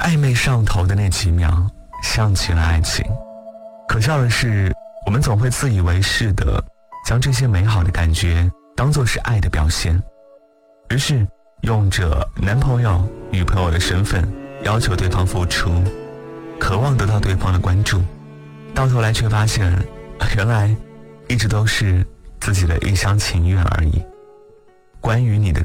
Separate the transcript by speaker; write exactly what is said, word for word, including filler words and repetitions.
Speaker 1: 暧昧上头的那几秒像极了爱情。可笑的是，我们总会自以为是的将这些美好的感觉当作是爱的表现，于是用着男朋友女朋友的身份要求对方付出，渴望得到对方的关注，到头来却发现原来一直都是自己的一厢情愿而已。关于你的